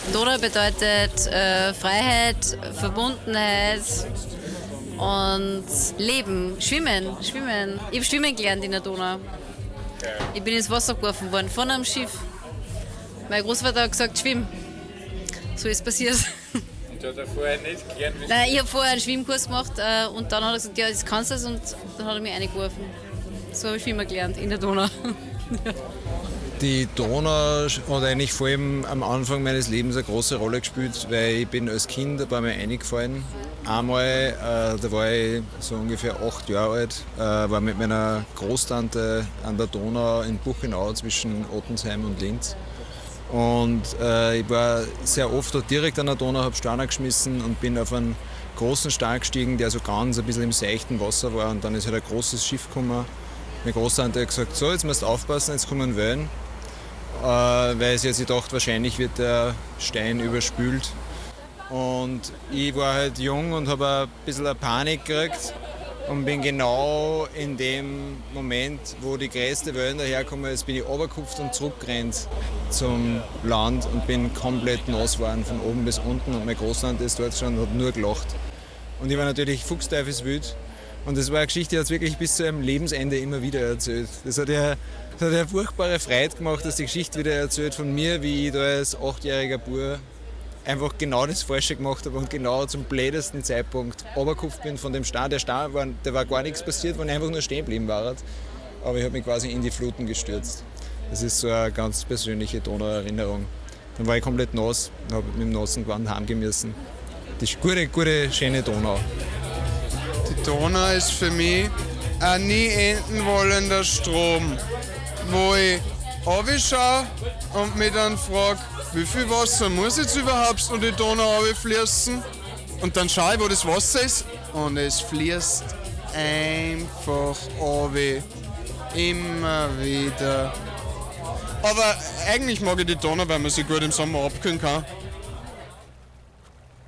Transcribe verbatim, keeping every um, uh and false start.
Donau bedeutet äh, Freiheit, Verbundenheit und Leben. Schwimmen, schwimmen. Ich habe schwimmen gelernt in der Donau. Ich bin ins Wasser geworfen worden, von einem Schiff. Mein Großvater hat gesagt, schwimm. So ist es passiert. Und du hast vorher nicht gelernt, wie Nein, ich habe vorher einen Schwimmkurs gemacht äh, und dann hat er gesagt, ja, das kannst du, und dann hat er mich reingeworfen. So habe ich Schwimmen gelernt in der Donau. Die Donau hat eigentlich vor allem am Anfang meines Lebens eine große Rolle gespielt, weil ich bin als Kind ein paar Mal reingefallen. Einmal, äh, da war ich so ungefähr acht Jahre alt, äh, war mit meiner Großtante an der Donau in Buchenau zwischen Ottensheim und Linz. Und äh, ich war sehr oft dort direkt an der Donau, habe Steine geschmissen und bin auf einen großen Stein gestiegen, der so ganz ein bisschen im seichten Wasser war. Und dann ist halt ein großes Schiff gekommen. Meine Großtante hat gesagt, so, jetzt musst du aufpassen, jetzt kommen Wellen. Äh, weil sie hat sich gedacht, wahrscheinlich wird der Stein überspült. Und ich war halt jung und habe ein bisschen eine Panik gekriegt und bin genau in dem Moment, wo die größte Wellen daherkommen ist, bin ich runtergekupft und zurückgerannt zum Land und bin komplett nass geworden, von oben bis unten. Und meine Großtante ist dort schon und hat nur gelacht. Und ich war natürlich fuchsteufelswild. Und das war eine Geschichte, die hat es wirklich bis zu ihrem Lebensende immer wieder erzählt. Das hat ihr, das hat ihr furchtbare Freude gemacht, dass die Geschichte wieder erzählt von mir, wie ich da als achtjähriger Bub einfach genau das Falsche gemacht habe und genau zum blödesten Zeitpunkt runtergekupft bin von dem Stein. Der Stein war, da war gar nichts passiert, wenn ich einfach nur stehen geblieben war. Aber ich habe mich quasi in die Fluten gestürzt. Das ist so eine ganz persönliche Donau-Erinnerung. Dann war ich komplett nass und habe mit dem nassen Gewand heimgemessen. Das ist eine gute, gute, schöne Donau. Die Donau ist für mich ein nie enden wollender Strom, wo ich runterschaue und mich dann frage, wie viel Wasser muss jetzt überhaupt in die Donau runterfließen? Und dann schaue ich, wo das Wasser ist und es fließt einfach runter. Immer wieder. Aber eigentlich mag ich die Donau, weil man sich gut im Sommer abkühlen kann.